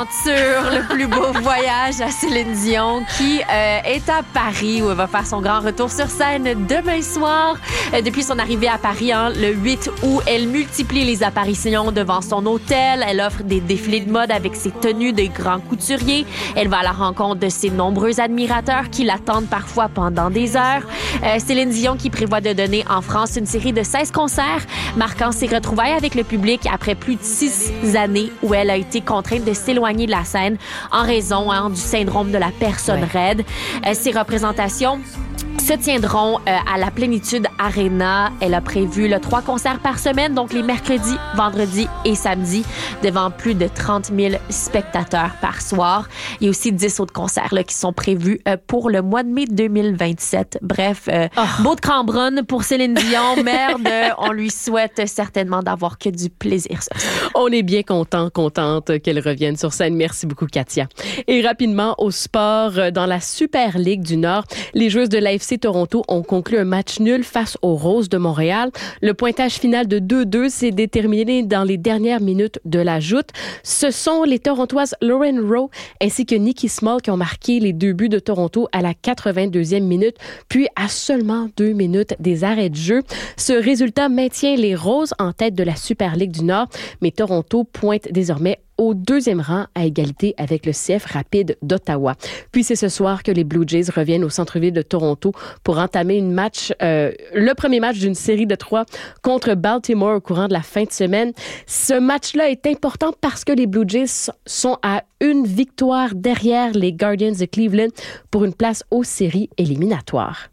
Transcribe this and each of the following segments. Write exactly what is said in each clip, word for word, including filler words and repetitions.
aventure, le plus beau voyage à Céline Dion qui euh, est à Paris où elle va faire son grand retour sur scène demain soir. Euh, depuis son arrivée à Paris, hein, le huit août, elle multiplie les apparitions devant son hôtel. Elle offre des défilés de mode avec ses tenues de grands couturiers. Elle va à la rencontre de ses nombreux admirateurs qui l'attendent parfois pendant des heures. Euh, Céline Dion qui prévoit de donner en France une série de seize concerts, marquant ses retrouvailles avec le public après plus de six années où elle a été contrainte de s'éloigner de la scène en raison hein, du syndrome de la personne ouais. raide. Euh, ces représentations se tiendront euh, à la Plénitude Arena. Elle a prévu le trois concerts par semaine, donc les mercredis, vendredis et samedis, devant plus de trente mille spectateurs par soir. Il y a aussi dix autres concerts là, qui sont prévus euh, pour le mois de mai deux mille vingt-sept. Bref, euh, oh. beau de Cambronne pour Céline Dion. Merde, on lui souhaite certainement d'avoir que du plaisir. On est bien content, contente qu'elle revienne sur scène. Merci beaucoup, Katia. Et rapidement, au sport, dans la Super Ligue du Nord, les joueuses de l'A F C Toronto ont conclu un match nul face aux Roses de Montréal. Le pointage final de deux deux s'est déterminé dans les dernières minutes de la joute. Ce sont les Torontoises Lauren Rowe ainsi que Nikki Small qui ont marqué les deux buts de Toronto à la quatre-vingt-deuxième minute, puis à seulement deux minutes des arrêts de jeu. Ce résultat maintient les Roses en tête de la Super Ligue du Nord, mais Toronto pointe désormais au deuxième rang à égalité avec le C F Rapide d'Ottawa. Puis c'est ce soir que les Blue Jays reviennent au centre-ville de Toronto pour entamer une match, euh, le premier match d'une série de trois contre Baltimore au courant de la fin de semaine. Ce match-là est important parce que les Blue Jays sont à une victoire derrière les Guardians de Cleveland pour une place aux séries éliminatoires.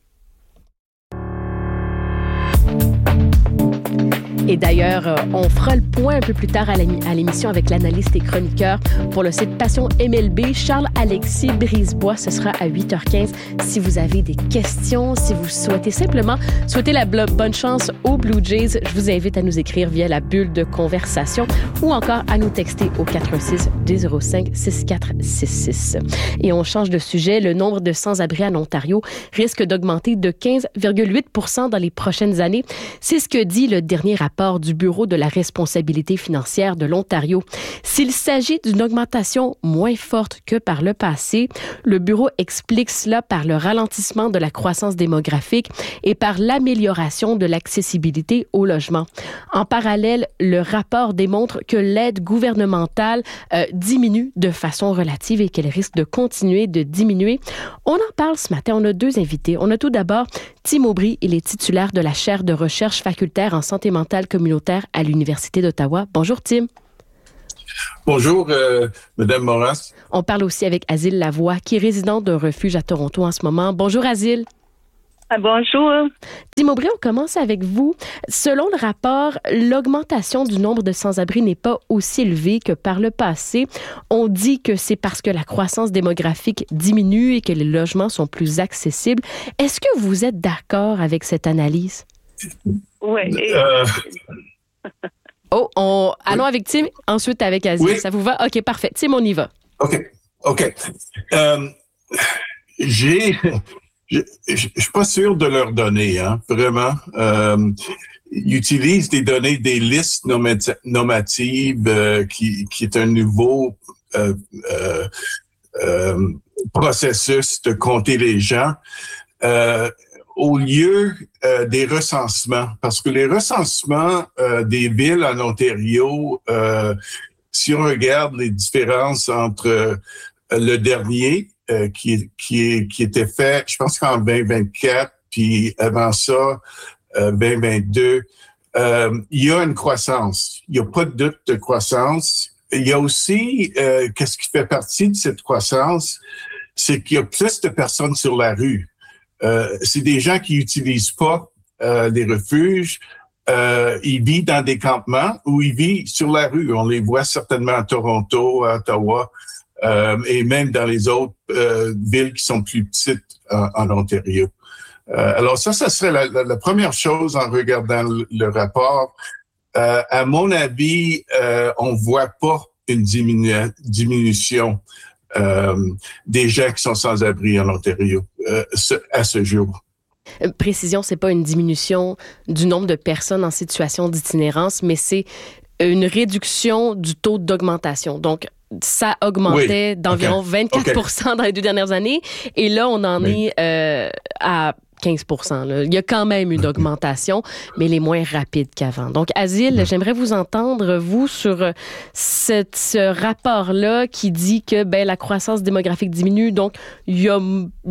Et d'ailleurs, on fera le point un peu plus tard à l'émission avec l'analyste et chroniqueur pour le site Passion M L B, Charles-Alexis Brisebois. Ce sera à huit heures quinze. Si vous avez des questions, si vous souhaitez simplement souhaiter la bonne chance aux Blue Jays, je vous invite à nous écrire via la bulle de conversation ou encore à nous texter au quatre un six, deux zéro cinq, six quatre six six. Et on change de sujet. Le nombre de sans-abri en Ontario risque d'augmenter de quinze virgule huit pour cent dans les prochaines années. C'est ce que dit le dernier rapport du Bureau de la responsabilité financière de l'Ontario. S'il s'agit d'une augmentation moins forte que par le passé, le Bureau explique cela par le ralentissement de la croissance démographique et par l'amélioration de l'accessibilité au logement. En parallèle, le rapport démontre que l'aide gouvernementale euh, diminue de façon relative et qu'elle risque de continuer de diminuer. On en parle ce matin. On a deux invités. On a tout d'abord Tim Aubry, il est titulaire de la chaire de recherche facultaire en santé mentale communautaire à l'Université d'Ottawa. Bonjour, Tim. Bonjour, euh, Mme Moras. On parle aussi avec Asile Lavoie, qui est résidente d'un refuge à Toronto en ce moment. Bonjour, Asile. Ah, bonjour. Tim Aubry, on commence avec vous. Selon le rapport, l'augmentation du nombre de sans-abri n'est pas aussi élevée que par le passé. On dit que c'est parce que la croissance démographique diminue et que les logements sont plus accessibles. Est-ce que vous êtes d'accord avec cette analyse? Oui. Euh... oh, on... allons oui. avec Tim, ensuite avec Asie. Oui. Ça vous va? OK, parfait. Tim, on y va. OK, OK. Euh, j'ai... Je ne suis pas sûr de leur donner, hein, vraiment. Euh, ils utilisent des données, des listes nomati- normatives euh, qui, qui est un nouveau euh, euh, euh, processus de compter les gens euh, au lieu euh, des recensements. Parce que les recensements euh, des villes en Ontario, euh, si on regarde les différences entre euh, le dernier, Euh, qui, qui, qui était fait, je pense qu'en vingt vingt-quatre, puis avant ça, euh, vingt vingt-deux, euh, il y a une croissance. Il n'y a pas de doute de croissance. Il y a aussi, euh, qu'est-ce qui fait partie de cette croissance, c'est qu'il y a plus de personnes sur la rue. Euh, c'est des gens qui n'utilisent pas euh, des refuges. Euh, ils vivent dans des campements ou ils vivent sur la rue. On les voit certainement à Toronto, à Ottawa. Euh, et même dans les autres euh, villes qui sont plus petites en, en Ontario. Euh, alors ça, ça serait la, la, la première chose en regardant le, le rapport. Euh, à mon avis, euh, on voit pas une diminu- diminution euh, des gens qui sont sans abri en Ontario euh, ce, à ce jour. Précision, c'est pas une diminution du nombre de personnes en situation d'itinérance, mais c'est une réduction du taux d'augmentation. Donc, ça augmentait oui. d'environ okay. vingt-quatre pour cent okay. dans les deux dernières années. Et là, on en oui. est euh, à quinze pour cent. Là. Il y a quand même une augmentation, mais elle est moins rapide qu'avant. Donc, Asile, j'aimerais vous entendre, vous, sur cette, ce rapport-là qui dit que ben, la croissance démographique diminue. Donc, il y a...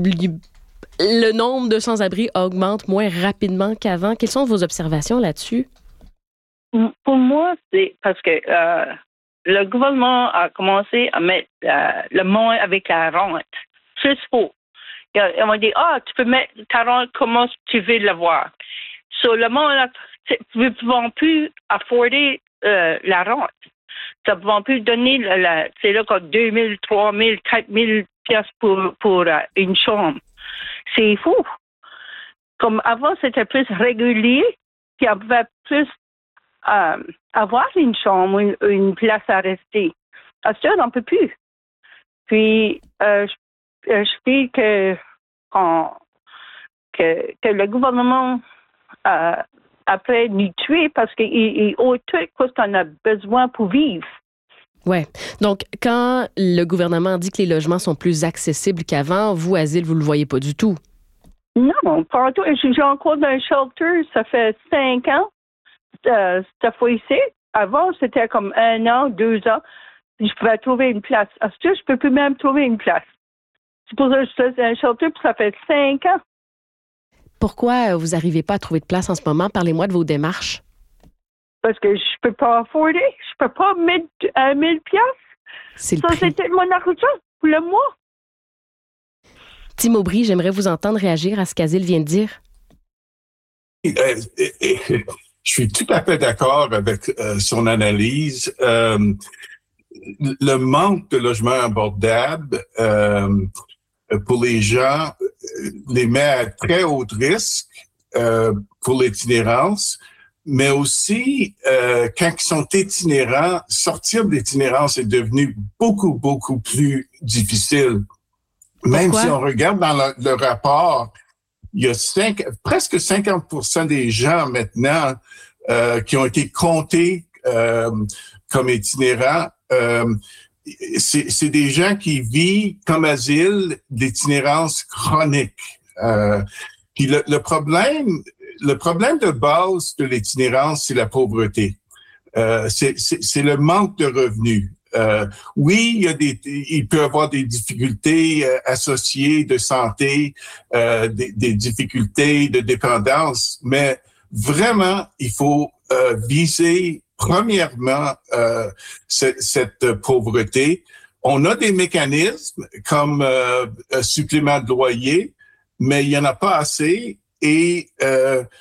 le nombre de sans-abri augmente moins rapidement qu'avant. Quelles sont vos observations là-dessus? Pour moi, c'est parce que euh, le gouvernement a commencé à mettre euh, le monde avec la rente. C'est faux. On m'a dit, ah, tu peux mettre ta rente comment tu veux l'avoir. So, le monde ne pouvons plus afforder euh, la rente. Ça ne pouvons plus donner, la, la, c'est là comme deux mille, trois mille, quatre mille piastres pour, pour uh, une chambre. C'est fou. Comme avant, c'était plus régulier, puis on pouvait plus euh, avoir une chambre, une, une place à rester. À ce on n'en peut plus. Puis, euh, je, je dis que, on, que, que le gouvernement, euh, après, nous tuer parce qu'il il ôte tout ce qu'on a besoin pour vivre. Oui. Donc, quand le gouvernement dit que les logements sont plus accessibles qu'avant, vous, Asile, vous ne le voyez pas du tout? Non, pas du tout. J'ai encore dans un shelter, ça fait cinq ans, euh, cette fois-ci. Avant, c'était comme un an, deux ans. Je pouvais trouver une place. À ce que je ne peux plus même trouver une place. C'est pour ça que je suis dans un shelter, puis ça fait cinq ans. Pourquoi vous n'arrivez pas à trouver de place en ce moment? Parlez-moi de vos démarches. Parce que je ne peux pas afforder. Je ne peux pas mettre un mille piastres. C'est le ça, prix. C'était mon argent pour le mois. Tim Aubry, j'aimerais vous entendre réagir à ce qu'Asile vient de dire. Euh, euh, euh, je suis tout à fait d'accord avec euh, son analyse. Euh, le manque de logements abordables euh, pour les gens les met à très haut risque euh, pour l'itinérance, mais aussi, euh, quand ils sont itinérants, sortir de l'itinérance est devenu beaucoup, beaucoup plus difficile. Même Pourquoi? Si on regarde dans le, le rapport, il y a cinq, presque cinquante pour cent des gens maintenant euh, qui ont été comptés euh, comme itinérants. Euh, c'est, c'est des gens qui vivent comme asile d'itinérance chronique. Euh, puis le, le problème, le problème de base de l'itinérance, c'est la pauvreté. Euh, c'est, c'est, c'est le manque de revenus. Euh, oui, il y a des, il peut y avoir des difficultés euh, associées de santé, euh, des, des difficultés de dépendance, mais vraiment, il faut euh, viser premièrement euh, cette, cette pauvreté. On a des mécanismes comme euh, un supplément de loyer, mais il y en a pas assez. Et euh,